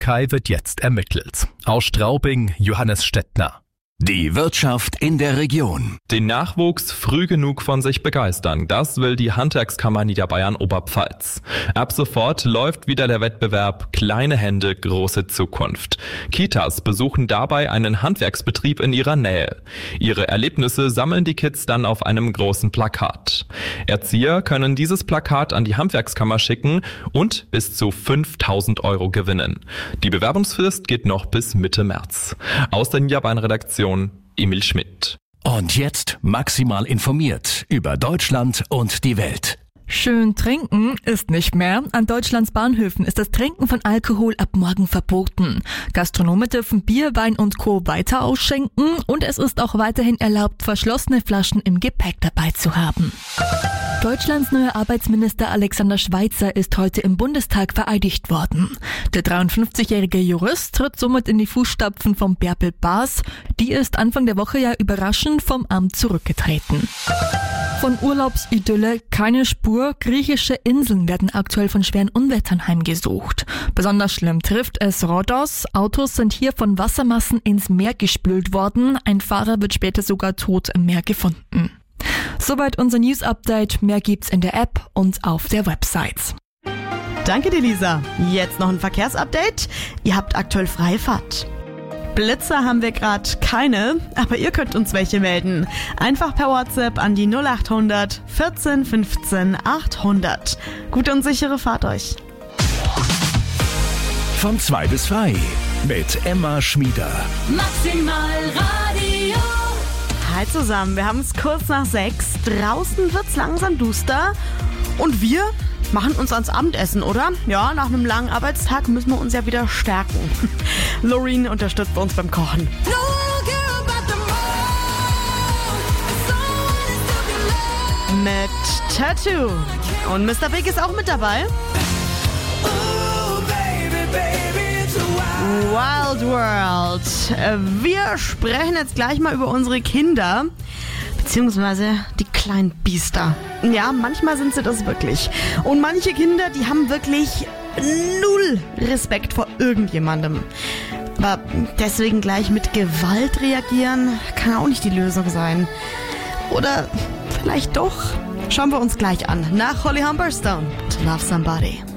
Kai wird jetzt ermittelt. Aus Straubing, Johannes Stettner. Die Wirtschaft in der Region. Den Nachwuchs früh genug von sich begeistern, das will die Handwerkskammer Niederbayern Oberpfalz. Ab sofort läuft wieder der Wettbewerb Kleine Hände, große Zukunft. Kitas besuchen dabei einen Handwerksbetrieb in ihrer Nähe. Ihre Erlebnisse sammeln die Kids dann auf einem großen Plakat. Erzieher können dieses Plakat an die Handwerkskammer schicken und bis zu 5.000 € gewinnen. Die Bewerbungsfrist geht noch bis Mitte März. Aus der Niederbayern-Redaktion Emil Schmidt. Und jetzt maximal informiert über Deutschland und die Welt. Schön trinken ist nicht mehr. An Deutschlands Bahnhöfen ist das Trinken von Alkohol ab morgen verboten. Gastronomen dürfen Bier, Wein und Co. weiter ausschenken und es ist auch weiterhin erlaubt, verschlossene Flaschen im Gepäck dabei zu haben. Deutschlands neuer Arbeitsminister Alexander Schweitzer ist heute im Bundestag vereidigt worden. Der 53-jährige Jurist tritt somit in die Fußstapfen von Bärbel Baas. Die ist Anfang der Woche ja überraschend vom Amt zurückgetreten. Von Urlaubsidylle keine Spur. Griechische Inseln werden aktuell von schweren Unwettern heimgesucht. Besonders schlimm trifft es Rhodos. Autos sind hier von Wassermassen ins Meer gespült worden. Ein Fahrer wird später sogar tot im Meer gefunden. Soweit unser News-Update. Mehr gibt's in der App und auf der Website. Danke dir, Lisa. Jetzt noch ein Verkehrsupdate. Ihr habt aktuell freie Fahrt. Blitzer haben wir gerade keine, aber ihr könnt uns welche melden. Einfach per WhatsApp an die 0800 14 15 800. Gute und sichere Fahrt euch. Von 2 bis 3 mit Emma Schmieder. Maximal Radio. Hi zusammen, wir haben es kurz nach 6. Draußen wird's langsam duster und wir machen uns ans Abendessen, oder? Ja, nach einem langen Arbeitstag müssen wir uns ja wieder stärken. Loreen unterstützt uns beim Kochen. Mit Tattoo. Und Mr. Big ist auch mit dabei. Wild World. Wir sprechen jetzt gleich mal über unsere Kinder, beziehungsweise die kleinen Biester. Ja, manchmal sind sie das wirklich. Und manche Kinder, die haben wirklich null Respekt vor irgendjemandem. Aber deswegen gleich mit Gewalt reagieren, kann auch nicht die Lösung sein. Oder vielleicht doch? Schauen wir uns gleich an. Nach Holly Humberstone. To Love Somebody.